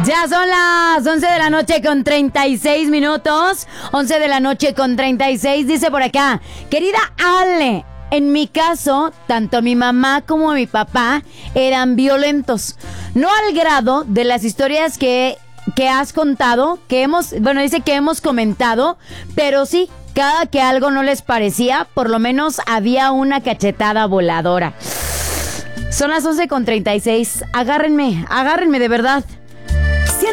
Ya son las 11 de la noche con 36 minutos. 11 de la noche con 36. Dice por acá, querida Ale, en mi caso, tanto mi mamá como mi papá eran violentos. No al grado de las historias que has contado, dice que hemos comentado, pero sí, cada que algo no les parecía, por lo menos había una cachetada voladora. Son las 11 con 36. Agárrenme de verdad.